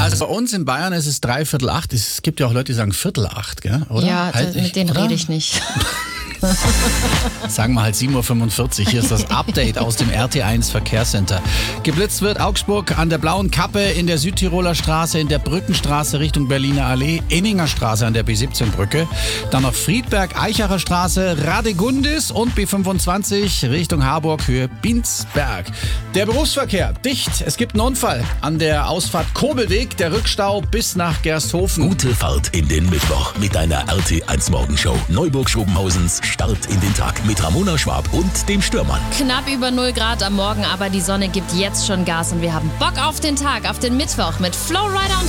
Also bei uns in Bayern ist es 7:45. Es gibt ja auch Leute, die sagen 7:45, gell? Oder? Ja, mit denen rede ich nicht. Sagen wir halt 7:45 Uhr. Hier ist das Update aus dem RT1 Verkehrscenter. Geblitzt wird Augsburg an der Blauen Kappe, in der Südtiroler Straße, in der Brückenstraße Richtung Berliner Allee, Inninger Straße an der B17-Brücke, dann noch Friedberg, Eichacher Straße, Radegundis und B25 Richtung Harburg, Höhe Binsberg. Der Berufsverkehr dicht. Es gibt einen Unfall an der Ausfahrt Kobelweg, der Rückstau bis nach Gersthofen. Gute Fahrt in den Mittwoch mit deiner RT1 Morgenshow. Neuburg-Schobenhausens Start in den Tag mit Ramona Schwab und dem Stürmann. Knapp über 0 Grad am Morgen, aber die Sonne gibt jetzt schon Gas und wir haben Bock auf den Tag, auf den Mittwoch mit Flowrider und